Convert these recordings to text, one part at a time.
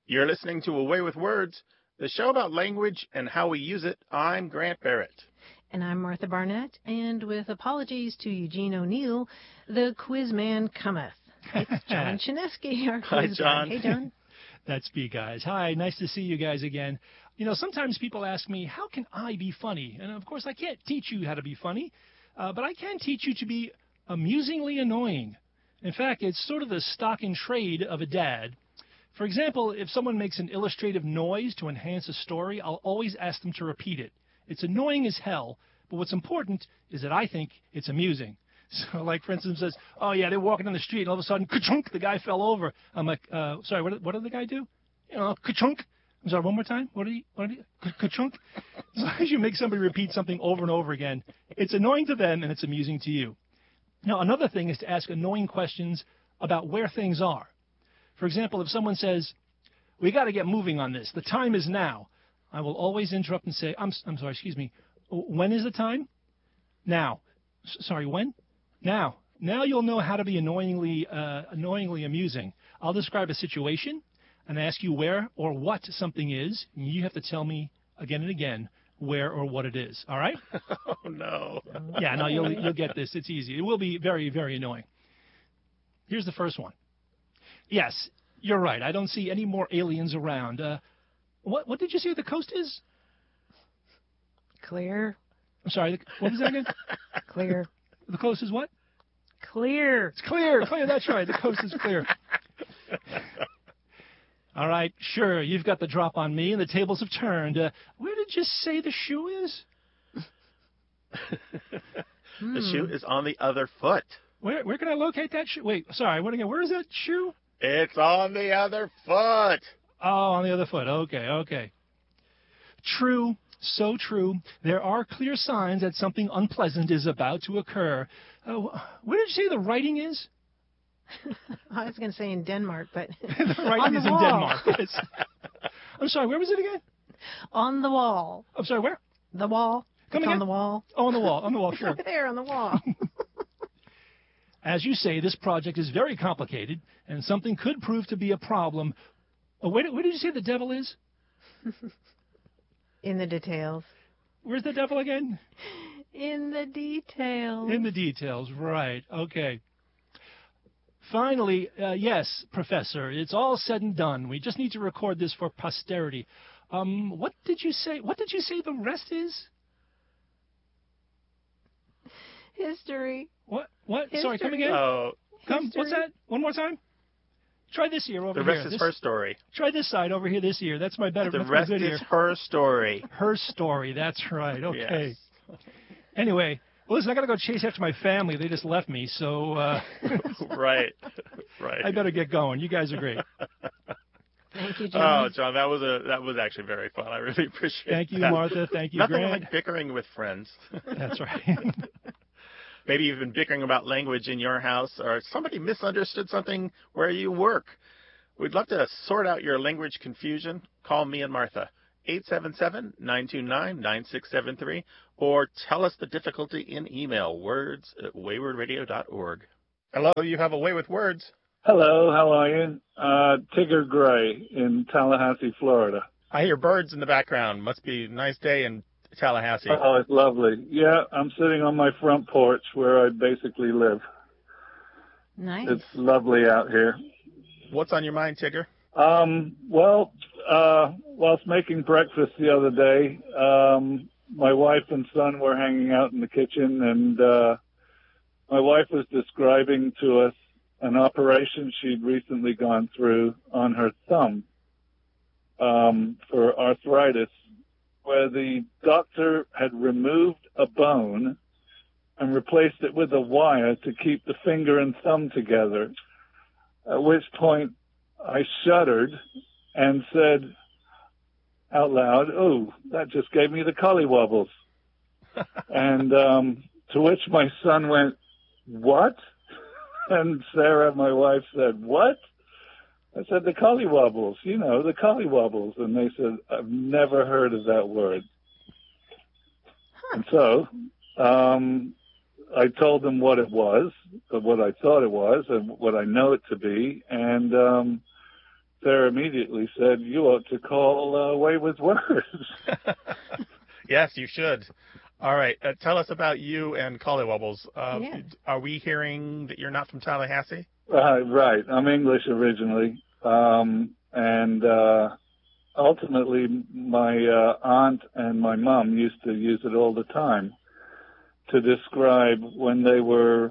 You're listening to Away with Words, the show about language and how we use it. I'm Grant Barrett. And I'm Martha Barnett, and with apologies to Eugene O'Neill, the quiz man cometh. It's John Chinesky, our quiz Hi, John. guy. Hey, John. That's me, guys. Hi, nice to see you guys again. You know, sometimes people ask me, how can I be funny? And, of course, I can't teach you how to be funny, but I can teach you to be amusingly annoying. In fact, it's sort of the stock in trade of a dad. For example, if someone makes an illustrative noise to enhance a story, I'll always ask them to repeat it. It's annoying as hell, but what's important is that I think it's amusing. So, like, for instance, says, oh, yeah, they're walking down the street, and all of a sudden, ka-chunk, the guy fell over. I'm like, sorry, what did the guy do? You know, ka-chunk. I'm sorry, one more time? What did he ka-chunk? As long as you make somebody repeat something over and over again, it's annoying to them and it's amusing to you. Now, another thing is to ask annoying questions about where things are. For example, if someone says, we got to get moving on this. The time is now. I will always interrupt and say, I'm sorry, excuse me. When is the time? Now. Sorry, when? Now. Now you'll know how to be annoyingly amusing. I'll describe a situation and ask you where or what something is, and you have to tell me again and again where or what it is. All right? Oh, no. Yeah, no, you'll get this. It's easy. It will be very, very annoying. Here's the first one. Yes, you're right. I don't see any more aliens around. What did you say the coast is? Clear. I'm sorry, what was that again? Clear. The coast is what? Clear. It's clear. Clear, that's right. The coast is clear. All right, sure, you've got the drop on me, and the tables have turned. Where did you say the shoe is? The shoe is on the other foot. Where can I locate that shoe? Wait, sorry, what again? Where is that shoe? It's on the other foot. Oh, on the other foot. Okay. True, so true. There are clear signs that something unpleasant is about to occur. Where did you say the writing is? I was going to say in Denmark, but the writing is in Denmark. Yes. I'm sorry, where was it again? On the wall. I'm sorry, where? The wall. Come it's again? On the wall. Oh, on the wall, sure. Over there on the wall. As you say, this project is very complicated, and something could prove to be a problem. Where did you say the devil is? In the details. Where's the devil again? In the details. In the details, right. Okay. Finally, yes, Professor, it's all said and done. We just need to record this for posterity. What did you say? What did you say the rest is? History. What? History. Sorry, come again? Oh, Come. What's that? One more time? Try this ear over the here. rest is her story. Try this side over here, this ear. That's my better. The that's rest my good is ear. her story. Her story. That's right. Okay. Yes. Anyway, well, listen, I got to go chase after my family. They just left me, so Right. I better get going. You guys are great. Thank you, John. Oh, John, that was actually very fun. I really appreciate it. Thank you, that. Martha. Thank you, Nothing Grant. like bickering with friends. That's right. Maybe you've been bickering about language in your house, or somebody misunderstood something where you work. We'd love to sort out your language confusion. Call me and Martha, 877-929-9673, or tell us the difficulty in email, words@waywordradio.org. Hello, you have a way with words. Hello, how are you? Tigger Gray in Tallahassee, Florida. I hear birds in the background. Must be a nice day in Tallahassee. Oh, it's lovely. Yeah, I'm sitting on my front porch where I basically live. Nice. It's lovely out here. What's on your mind, Tigger? Whilst making breakfast the other day, my wife and son were hanging out in the kitchen, and my wife was describing to us an operation she'd recently gone through on her thumb for arthritis, where the doctor had removed a bone and replaced it with a wire to keep the finger and thumb together, at which point I shuddered and said out loud, "Oh, that just gave me the collywobbles." And to which my son went, "What?" And Sarah, my wife, said, "What?" I said, "The collywobbles, the collywobbles." And they said, "I've never heard of that word." And so I told them what it was, what I thought it was, and what I know it to be. And Sarah immediately said, "You ought to call Way with Words." Yes, you should. All right. Tell us about you and Collywobbles. Yeah. Are we hearing that you're not from Tallahassee? Right. I'm English originally. And ultimately, my aunt and my mom used to use it all the time to describe when they were,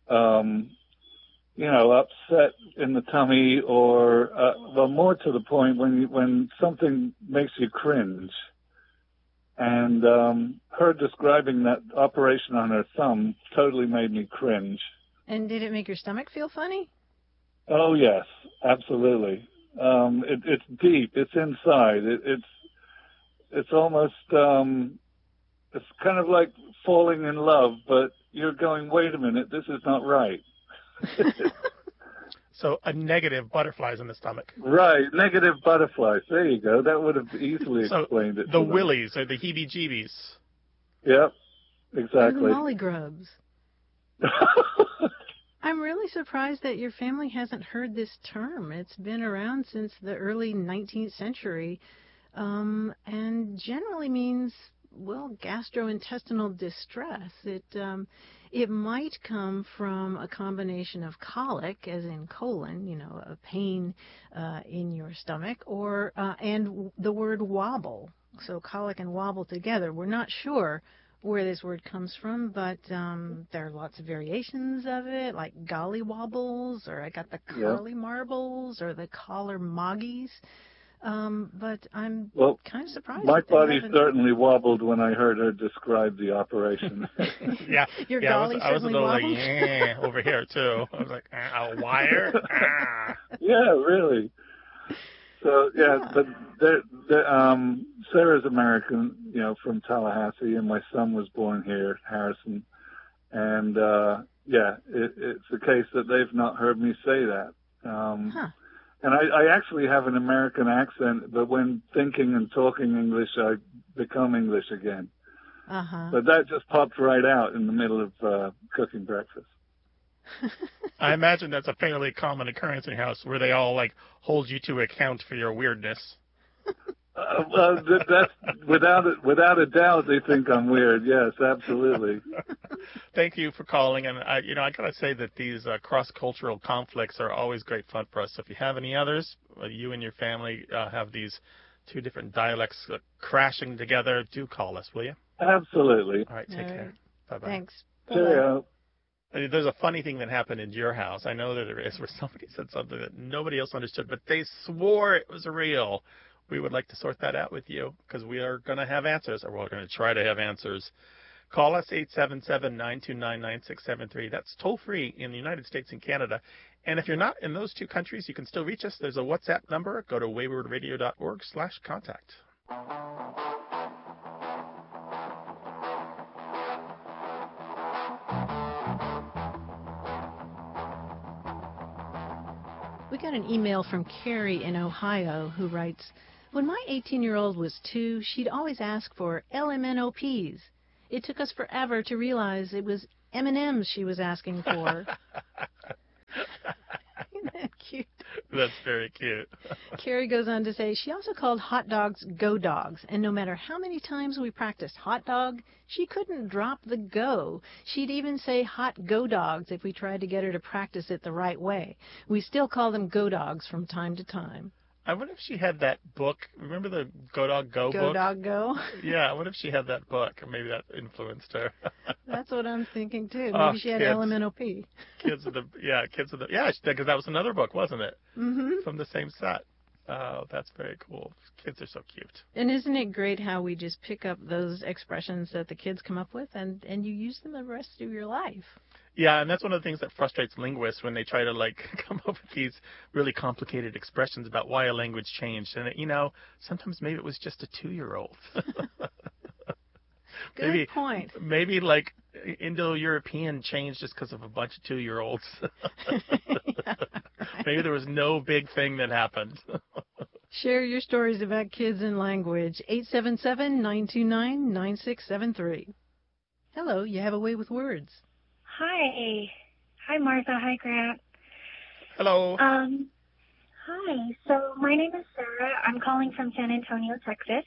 upset in the tummy, or well, more to the point, when something makes you cringe. And her describing that operation on her thumb totally made me cringe. And did it make your stomach feel funny? Oh yes, absolutely. It's deep. It's inside. It's almost it's kind of like falling in love, but you're going, wait a minute, this is not right. So a negative butterflies in the stomach. Right, negative butterflies. There you go. That would have easily explained it. The willies or the heebie-jeebies. Yep, Or exactly. the mollygrubs. I'm really surprised that your family hasn't heard this term. It's been around since the early 19th century, and generally means, well, gastrointestinal distress. It might come from a combination of colic, as in colon, a pain in your stomach, or and the word wobble. So colic and wobble together. We're not sure where this word comes from, but there are lots of variations of it, like golly wobbles, or I got the curly marbles, or the collar moggies. But I'm kind of surprised. My body certainly wobbled when I heard her describe the operation. Yeah, your golly I was a certainly little wobbled. like, yeah, over here too. I was like, a wire? Yeah, really. So but Sarah's American, from Tallahassee, and my son was born here, Harrison, and it's the case that they've not heard me say that. And I actually have an American accent, but when thinking and talking English, I become English again. But that just popped right out in the middle of cooking breakfast. I imagine that's a fairly common occurrence in your house, where they all hold you to account for your weirdness. That's without a doubt, they think I'm weird. Yes, absolutely. Thank you for calling, and I gotta say that these cross-cultural conflicts are always great fun for us. So if you have any others, you and your family have these two different dialects crashing together, do call us, will you? Absolutely. All right, take care. Bye-bye. Thanks. Cheerio. There's a funny thing that happened in your house. I know that there is, where somebody said something that nobody else understood, but they swore it was real. We would like to sort that out with you, because we are going to have answers, or we're going to try to have answers. Call us 877-929-9673. That's toll-free in the United States and Canada. And if you're not in those two countries, you can still reach us. There's a WhatsApp number. Go to waywordradio.org/contact. We got an email from Carrie in Ohio who writes, when my 18-year-old was 2, she'd always ask for LMNOPs. It took us forever to realize it was M&Ms she was asking for. Isn't that cute? That's very cute. Carrie goes on to say she also called hot dogs go dogs, and no matter how many times we practiced hot dog, she couldn't drop the go. She'd even say hot go dogs if we tried to get her to practice it the right way. We still call them go dogs from time to time. I wonder if she had that book. Remember the Go Dog Go book? Go Dog Go? Yeah, I wonder if she had that book, or maybe that influenced her. That's what I'm thinking, too. Maybe she had LMNOP. Kids of the, because that was another book, wasn't it? Mm-hmm. From the same set. Oh, that's very cool. Kids are so cute. And isn't it great how we just pick up those expressions that the kids come up with, and you use them the rest of your life? Yeah, and that's one of the things that frustrates linguists when they try to come up with these really complicated expressions about why a language changed. And sometimes maybe it was just a 2-year-old. Good point. Maybe Indo-European changed just because of a bunch of 2-year-olds. Yeah, right. Maybe there was no big thing that happened. Share your stories about kids and language. 877-929-9673. Hello, you have a way with words. Hi. Hi, Martha. Hi, Grant. Hello. Hi, so my name is Sarah. I'm calling from San Antonio, Texas.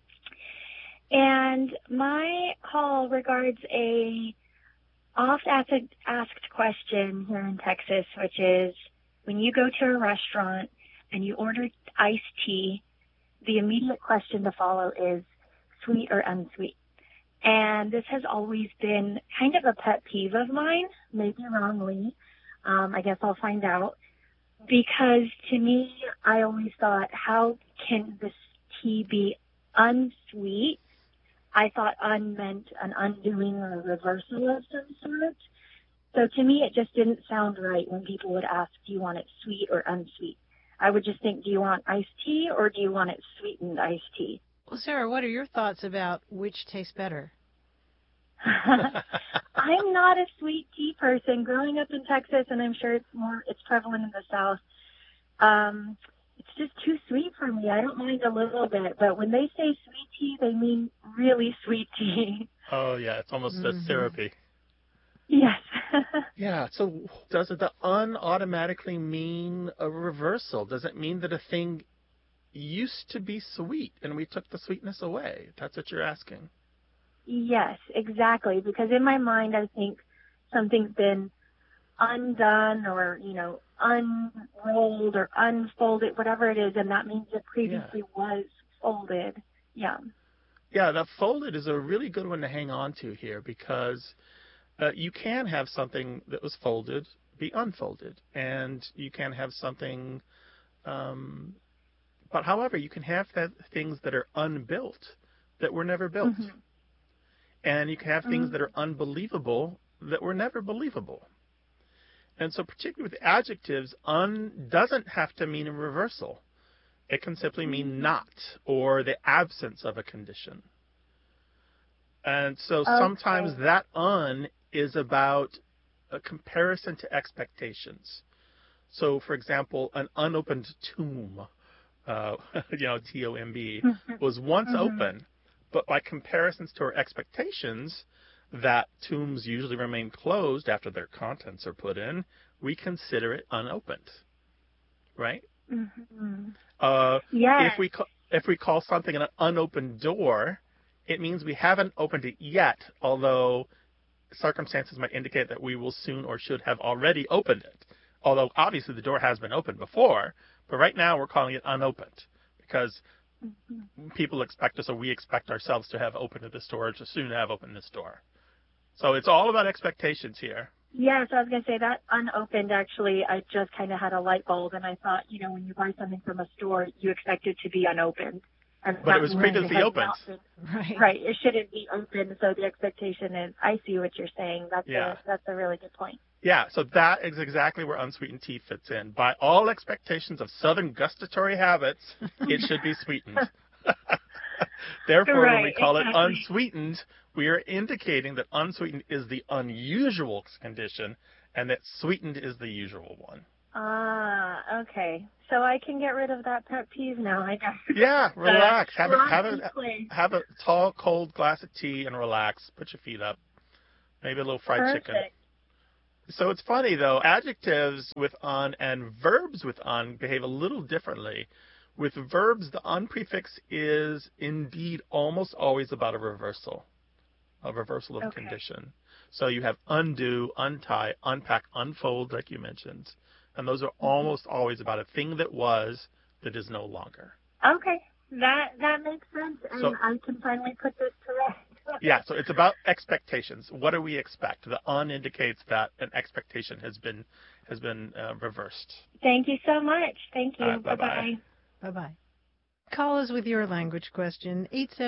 And my call regards a oft-asked question here in Texas, which is when you go to a restaurant and you order iced tea, the immediate question to follow is sweet or unsweet. And this has always been kind of a pet peeve of mine, maybe wrongly. I guess I'll find out. Because to me, I always thought, how can this tea be unsweet? I thought meant an undoing or a reversal of some sort. So to me, it just didn't sound right when people would ask, do you want it sweet or unsweet? I would just think, do you want iced tea or do you want it sweetened iced tea? Well, Sarah, what are your thoughts about which tastes better? I'm not a sweet tea person. Growing up in Texas, and I'm sure it's prevalent in the South, it's just too sweet for me. I don't mind a little bit, but when they say sweet tea, they mean really sweet tea. Oh, yeah, it's almost syrupy. Yes. Yeah, so does the automatically mean a reversal? Does it mean that a thing used to be sweet and we took the sweetness away? That's what you're asking. Yes, exactly. Because in my mind, I think something's been undone or, unrolled or unfolded, whatever it is, and that means it previously was folded. Yeah. Yeah, that folded is a really good one to hang on to here because you can have something that was folded be unfolded, and you can have something, but however, you can have things that are unbuilt that were never built. Mm-hmm. And you can have things that are unbelievable that were never believable. And so particularly with adjectives, doesn't have to mean a reversal. It can simply mean not, or the absence of a condition. And so sometimes that is about a comparison to expectations. So, for example, an unopened tomb, T-O-M-B, was once open, but by comparisons to our expectations, that tombs usually remain closed after their contents are put in, we consider it unopened, right? Mm-hmm. If we call something an unopened door, it means we haven't opened it yet, although circumstances might indicate that we will soon or should have already opened it. Although obviously the door has been opened before, but right now we're calling it unopened because people expect us, or we expect ourselves to have opened this door, or to soon have opened this door. So it's all about expectations here. Yeah, so I was going to say that unopened, actually, I just kind of had a light bulb, and I thought, when you buy something from a store, you expect it to be unopened. But it was previously opened. Right. It shouldn't be open, so the expectation is, I see what you're saying. That's a really good point. Yeah, so that is exactly where unsweetened tea fits in. By all expectations of Southern gustatory habits, it should be sweetened. Therefore, when we call it unsweetened, we are indicating that unsweetened is the unusual condition and that sweetened is the usual one. Okay. So I can get rid of that pet peeve now, I guess. Yeah, relax. Have a tall, cold glass of tea and relax. Put your feet up. Maybe a little fried chicken. So it's funny, though. Adjectives with un and verbs with un behave a little differently. With verbs, the un prefix is indeed almost always about a reversal of condition. So you have undo, untie, unpack, unfold, like you mentioned. And those are almost always about a thing that was that is no longer. Okay. That makes sense. And I can finally put this to rest. Yeah, so it's about expectations. What do we expect? The un indicates that an expectation has been reversed. Thank you so much. Thank you. Bye-bye. Bye-bye. Call us with your language question,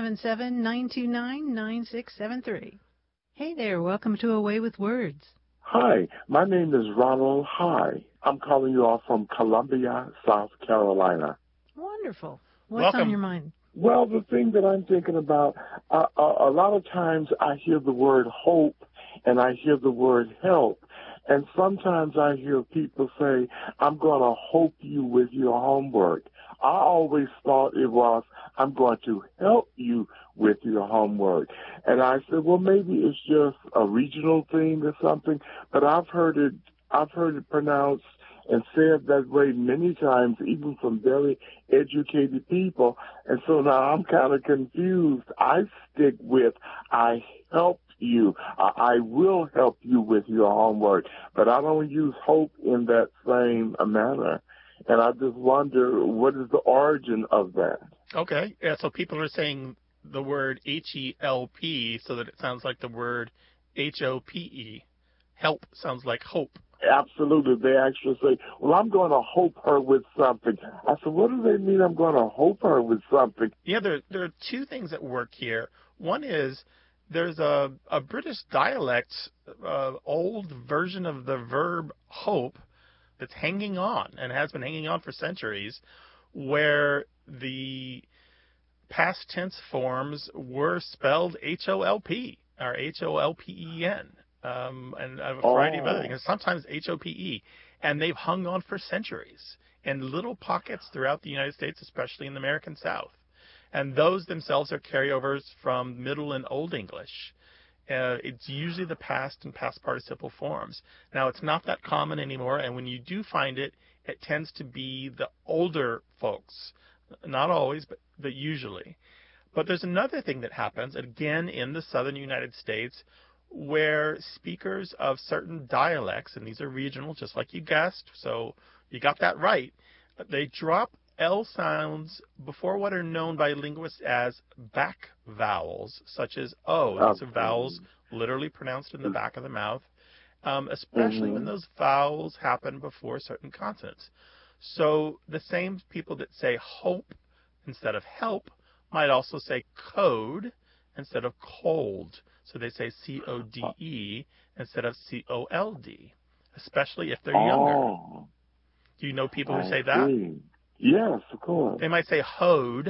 877-929-9673. Hey there, welcome to A Way with Words. Hi, my name is Ronald High. I'm calling you all from Columbia, South Carolina. Wonderful. What's Welcome. on your mind? Well, the thing that I'm thinking about, a lot of times I hear the word hope and I hear the word help. And sometimes I hear people say, I'm going to help you with your homework. I always thought it was, I'm going to help you with your homework. And I said, well, maybe it's just a regional thing or something, but I've heard it pronounced and said that way many times, even from very educated people. And so now I'm kind of confused. I stick with, I helped you. I will help you with your homework, but I don't use hope in that same manner. And I just wonder, what is the origin of that? Okay. Yeah, so people are saying the word H-E-L-P so that it sounds like the word H-O-P-E. Help sounds like hope. Absolutely. They actually say, well, I'm going to hope her with something. I said, what do they mean I'm going to hope her with something? Yeah, there are two things at work here. One is there's a British dialect, old version of the verb hope that's hanging on and has been hanging on for centuries, where the past tense forms were spelled H-O-L-P or H-O-L-P-E-N. And a variety of other things, sometimes H-O-P-E. And they've hung on for centuries in little pockets throughout the United States, especially in the American South. And those themselves are carryovers from Middle and Old English. It's usually the past and past participle forms. Now, it's not that common anymore, and when you do find it, it tends to be the older folks. Not always, but usually. But there's another thing that happens, again, in the southern United States, where speakers of certain dialects, and these are regional, just like you guessed, so you got that right, they drop L sounds before what are known by linguists as back vowels, such as O. These are vowels literally pronounced in the back of the mouth, especially when those vowels happen before certain consonants. So the same people that say hope instead of help might also say code instead of cold. So they say C-O-D-E instead of C-O-L-D, especially if they're younger. Do you know people who say that? Yes, of course. They might say hoed,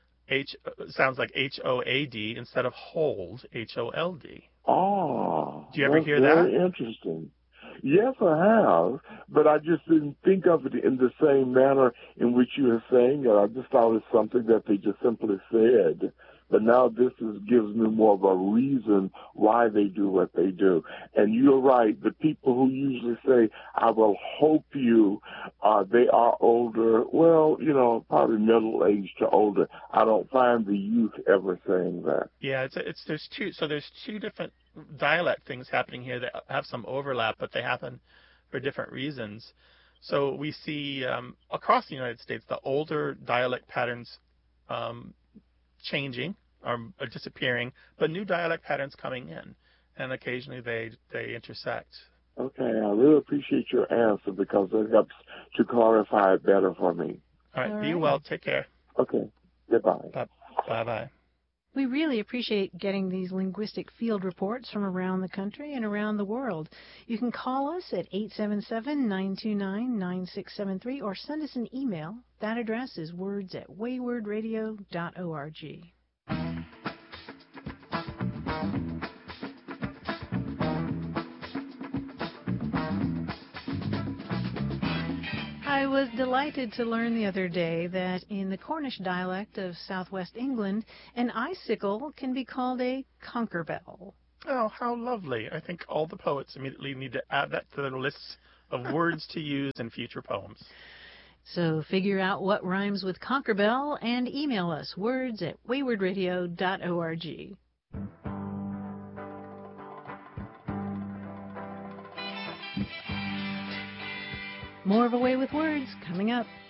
sounds like H-O-A-D, instead of hold, H-O-L-D. Oh, do you ever hear that? that? Very interesting. Yes, I have, but I just didn't think of it in the same manner in which you were saying it. I just thought it was something that they just simply said. But now this gives me more of a reason why they do what they do. And you're right. The people who usually say, I will hope you, they are older. Well, probably middle-aged to older. I don't find the youth ever saying that. Yeah, there's two different dialect things happening here that have some overlap, but they happen for different reasons. So we see across the United States the older dialect patterns changing or disappearing, but new dialect patterns coming in, and occasionally they intersect. Okay, I really appreciate your answer because it helps to clarify it better for me. All right, be well. Take care. Okay, goodbye. Bye-bye. We really appreciate getting these linguistic field reports from around the country and around the world. You can call us at 877-929-9673 or send us an email. That address is words@waywardradio.org. I was delighted to learn the other day that in the Cornish dialect of southwest England, an icicle can be called a conkerbell. Oh, how lovely. I think all the poets immediately need to add that to their lists of words to use in future poems. So figure out what rhymes with conkerbell and email us words@waywardradio.org. More of A Way with Words coming up.